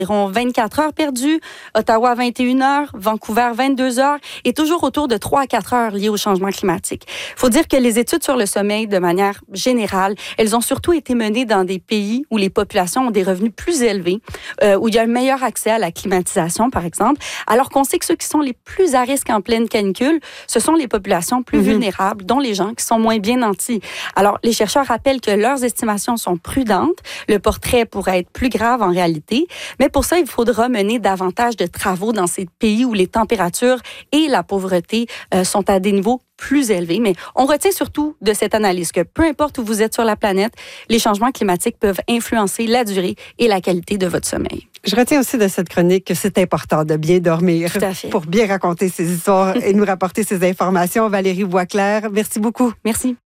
environ 24 heures perdues, Ottawa 21 heures, Vancouver 22 heures et toujours autour de 3 à 4 heures liées au changement climatique. Il faut dire que les études sur le sommeil, de manière générale, elles ont surtout été menées dans des pays où les populations ont des revenus plus élevés, où il y a un meilleur accès à la climatisation, par exemple, alors qu'on sait que ceux qui sont les plus à risque en pleine canicule, ce sont les populations plus vulnérables, dont les gens qui sont moins bien nantis. Alors, les chercheurs rappellent que leurs estimations sont prudentes. Le portrait pourrait être plus grave en réalité, mais pour ça, il faudra mener davantage de travaux dans ces pays où les températures et la pauvreté sont à des niveaux plus élevés. Mais on retient surtout de cette analyse que peu importe où vous êtes sur la planète, les changements climatiques peuvent influencer la durée et la qualité de votre sommeil. Je retiens aussi de cette chronique que c'est important de bien dormir pour bien raconter ces histoires et nous rapporter ces informations. Valérie Boisclair, merci beaucoup. Merci.